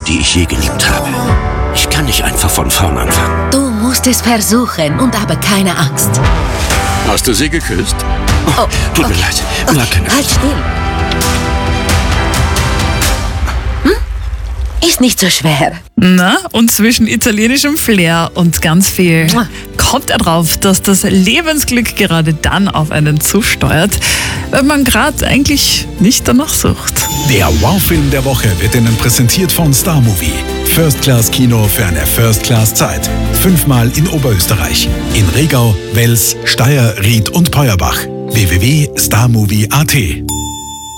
die ich je geliebt habe. Ich kann nicht einfach von vorn anfangen. Du musst es versuchen und aber keine Angst. Hast du sie geküsst? Oh, Tut mir leid. Okay, halt still. Ist nicht so schwer. Na, und zwischen italienischem Flair und ganz viel kommt er drauf, dass das Lebensglück gerade dann auf einen zusteuert, wenn man gerade eigentlich nicht danach sucht. Der Wow-Film der Woche wird Ihnen präsentiert von Star Movie. First-Class-Kino für eine First-Class-Zeit. 5-mal in Oberösterreich. In Regau, Wels, Steyr, Ried und Peuerbach. www.starmovie.at